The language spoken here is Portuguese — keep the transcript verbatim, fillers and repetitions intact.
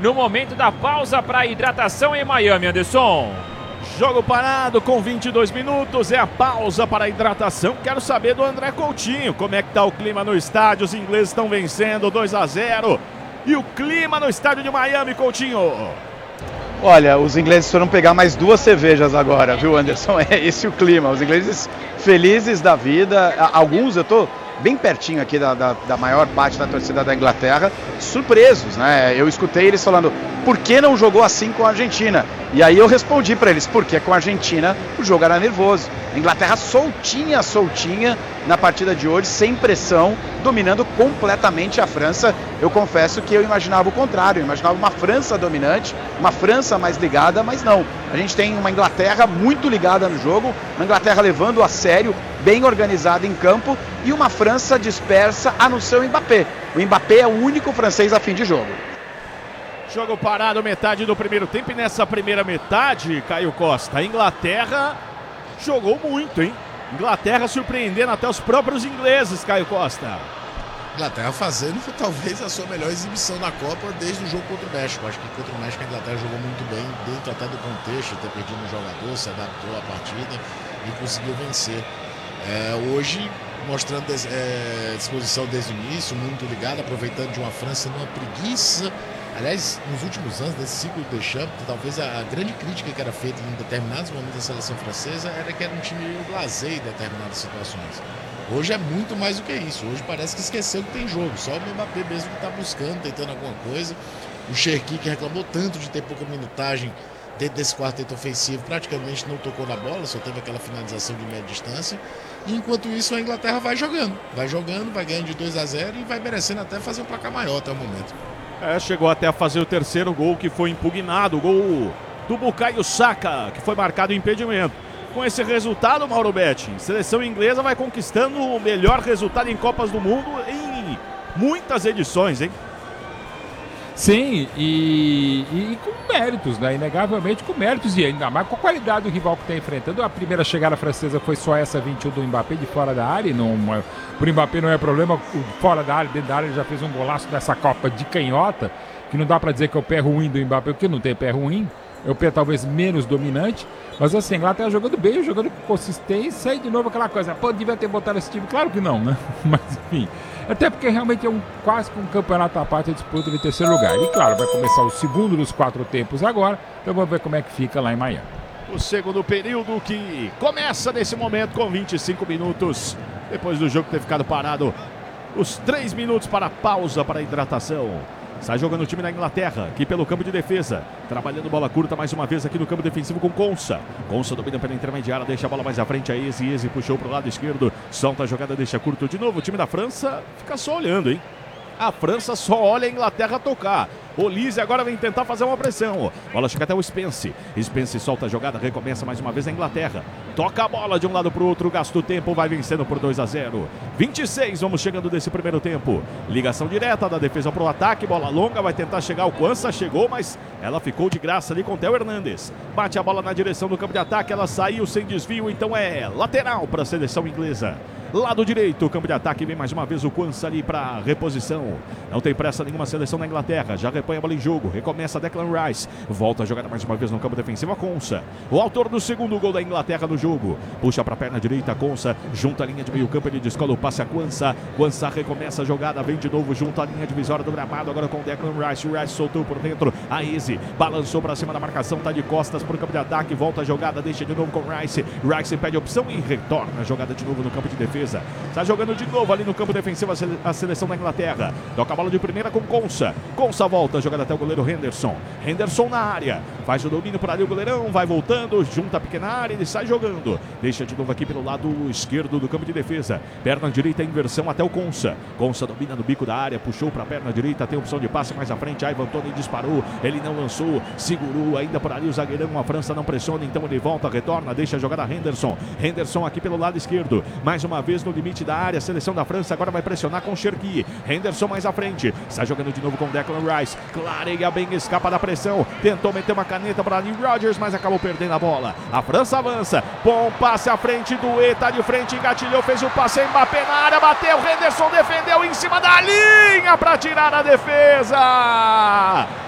no momento da pausa para hidratação em Miami, Anderson. Jogo parado com vinte e dois minutos, é a pausa para a hidratação. Quero saber do André Coutinho, como é que tá o clima no estádio? Os ingleses estão vencendo dois a zero. E o clima no estádio de Miami, Coutinho? Olha, os ingleses foram pegar mais duas cervejas agora, viu, Anderson? É esse o clima, os ingleses felizes da vida. Alguns, eu tô bem pertinho aqui da, da, da maior parte da torcida da Inglaterra, surpresos, né? Eu escutei eles falando, por que não jogou assim com a Argentina? E aí eu respondi para eles, porque com a Argentina o jogo era nervoso. A Inglaterra soltinha, soltinha na partida de hoje, sem pressão, dominando completamente a França. Eu confesso que eu imaginava o contrário, eu imaginava uma França dominante, uma França mais ligada, mas não. A gente tem uma Inglaterra muito ligada no jogo, uma Inglaterra levando a sério, bem organizada em campo, e uma França dispersa, a não ser o Mbappé. O Mbappé é o único francês a fim de jogo. Jogo parado, metade do primeiro tempo, e nessa primeira metade, Caio Costa, a Inglaterra jogou muito, hein? Inglaterra surpreendendo até os próprios ingleses, Caio Costa. Inglaterra fazendo talvez a sua melhor exibição na Copa desde o jogo contra o México. Acho que contra o México a Inglaterra jogou muito bem, dentro até do contexto, ter perdido um jogador, se adaptou à partida e conseguiu vencer. É, hoje, mostrando é, disposição desde o início, muito ligado, aproveitando de uma França numa preguiça. Aliás, nos últimos anos, desse ciclo do Deschamps, talvez a, a grande crítica que era feita em determinados momentos da seleção francesa era que era um time blasé em determinadas situações. Hoje é muito mais do que isso. Hoje parece que esqueceu que tem jogo. Só o Mbappé mesmo que está buscando, tentando alguma coisa. O Cherki, que reclamou tanto de ter pouca minutagem dentro desse quarteto ofensivo, praticamente não tocou na bola, só teve aquela finalização de média distância. E enquanto isso, a Inglaterra vai jogando. Vai jogando, vai ganhando de dois a zero e vai merecendo até fazer um placar maior até o momento. É, chegou até a fazer o terceiro gol que foi impugnado, o gol do Bukayo Saka, que foi marcado em impedimento. Com esse resultado, Mauro Betti, a seleção inglesa vai conquistando o melhor resultado em Copas do Mundo em muitas edições, hein? Sim, e, e com méritos, né? Inegavelmente com méritos, e ainda mais com a qualidade do rival que está enfrentando. A primeira chegada francesa foi só essa vinte e um do Mbappé de fora da área, e não, por Mbappé não é problema, fora da área, dentro da área ele já fez um golaço dessa Copa de canhota, que não dá para dizer que é o pé ruim do Mbappé, porque não tem pé ruim, é o pé talvez menos dominante, mas assim, a Inglaterra jogando bem, jogando com consistência, e de novo aquela coisa, pô, devia ter botado esse time, claro que não, né? Mas enfim, até porque realmente é um, quase que um campeonato à parte, a disputa de terceiro lugar. E claro, vai começar o segundo dos quatro tempos agora, então vamos ver como é que fica lá em Miami. O segundo período que começa nesse momento com vinte e cinco minutos, depois do jogo ter ficado parado, os três minutos para a pausa para a hidratação. Sai jogando o time da Inglaterra, aqui pelo campo de defesa. Trabalhando bola curta mais uma vez aqui no campo defensivo com Konsa. Konsa domina pela intermediária, deixa a bola mais à frente. A Eze, Eze puxou para o lado esquerdo. Solta a jogada, deixa curto de novo. O time da França fica só olhando, hein? A França só olha a Inglaterra tocar. Olise agora vem tentar fazer uma pressão. Bola chega até o Spence. Spence solta a jogada, recomeça mais uma vez a Inglaterra. Toca a bola de um lado para o outro, gasta o tempo, vai vencendo por dois a zero. vinte e seis, vamos chegando desse primeiro tempo. Ligação direta da defesa para o ataque. Bola longa, vai tentar chegar o Kwanza. Chegou, mas ela ficou de graça ali com o Theo Hernandes. Bate a bola na direção do campo de ataque. Ela saiu sem desvio, então é lateral para a seleção inglesa. Lado direito, campo de ataque, vem mais uma vez o Kwanza ali para reposição. Não tem pressa nenhuma a seleção da Inglaterra. Já repõe a bola em jogo, recomeça Declan Rice. Volta a jogada mais uma vez no campo defensivo a Konsa. O autor do segundo gol da Inglaterra no jogo. Puxa para a perna direita, Konsa. Junta a linha de meio campo, ele descola o passe a Kwanza. Kwanza recomeça a jogada, vem de novo junto à linha divisória do gramado. Agora com Declan Rice. O Rice soltou por dentro. A Eze balançou para cima da marcação, tá de costas para o campo de ataque. Volta a jogada, deixa de novo com Rice. Rice pede opção e retorna a jogada de novo no campo de defesa. Está jogando de novo ali no campo defensivo a, sele a seleção da Inglaterra. Toca a bola de primeira com Konsa. Konsa volta, jogada até o goleiro Henderson. Henderson na área. Faz o domínio por ali o goleirão. Vai voltando, junta a pequena área. Ele sai jogando. Deixa de novo aqui pelo lado esquerdo do campo de defesa. Perna direita, inversão até o Konsa. Konsa domina no bico da área. Puxou para a perna direita. Tem opção de passe mais à frente. Ivan Toney disparou. Ele não lançou. Segurou ainda por ali o zagueirão. A França não pressiona. Então ele volta, retorna. Deixa a jogada Henderson. Henderson aqui pelo lado esquerdo. Mais uma vez no limite da área, a seleção da França agora vai pressionar com Cherki. Henderson mais à frente, está jogando de novo com Declan Rice, clareia bem, escapa da pressão, tentou meter uma caneta para ali Rodgers, mas acabou perdendo a bola. A França avança, bom passe à frente do E, tá de frente, engatilhou, fez o passe, Mbappé na área, bateu, Henderson defendeu em cima da linha para tirar a defesa.